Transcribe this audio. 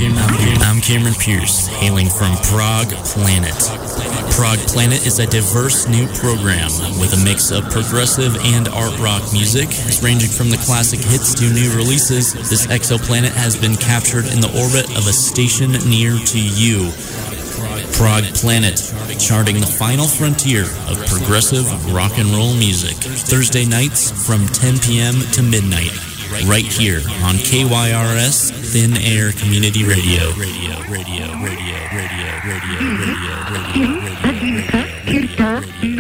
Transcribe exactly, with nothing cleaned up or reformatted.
Cameron, I'm Cameron Pierce, hailing from Prog Planet. Prog Planet is a diverse new program with a mix of progressive and art rock music. It's ranging from the classic hits to new releases. This exoplanet has been captured in the orbit of a station near to you. Prog Planet, charting the final frontier of progressive rock and roll music. Thursday nights from ten p.m. to midnight, right here on K Y R S Thin Air Community Radio. Radio, radio, radio, radio, radio, radio, radio, radio, radio, radio, radio, radio.